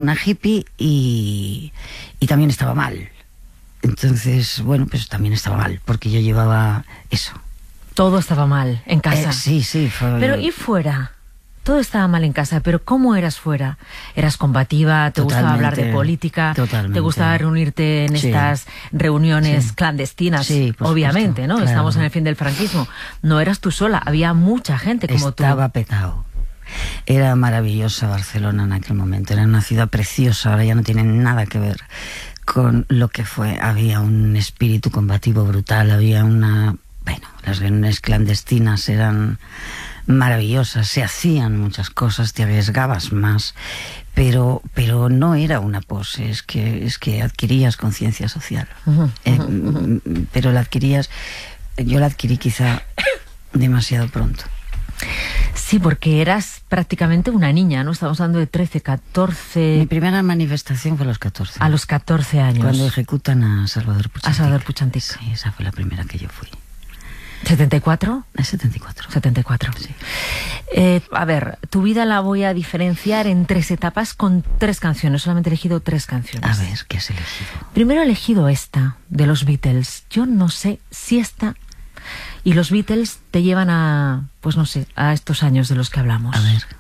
una hippie y también estaba mal. Entonces, bueno, pues también estaba mal, porque yo llevaba eso. Todo estaba mal en casa. Sí. Pero ¿y fuera? Todo estaba mal en casa, pero ¿cómo eras fuera? ¿Eras combativa? ¿Te gustaba hablar de política? Totalmente. ¿Te gustaba reunirte en estas reuniones clandestinas? Sí, por obviamente, supuesto, ¿no? claro. Estamos en el fin del franquismo. No eras tú sola, había mucha gente como tú. Estaba petado. Era maravillosa Barcelona en aquel momento. Era una ciudad preciosa, ahora ya no tiene nada que ver con lo que fue. Había un espíritu combativo brutal, había las reuniones clandestinas eran maravillosas, se hacían muchas cosas, te arriesgabas más, pero no era una pose, es que adquirías conciencia social. Pero yo la adquirí quizá demasiado pronto. Sí, porque eras prácticamente una niña, ¿no? Estamos hablando de 13, 14... Mi primera manifestación fue a los 14. A los 14 años. Cuando ejecutan a Salvador Puig. A Salvador Puig. Sí, esa fue la primera que yo fui. ¿74? 74. 74. Sí. A ver, tu vida la voy a diferenciar en 3 etapas con 3 canciones. Solamente he elegido 3 canciones. A ver, ¿qué has elegido? Primero he elegido esta, de los Beatles. Yo no sé si esta y los Beatles te llevan a, pues no sé, a estos años de los que hablamos. A ver.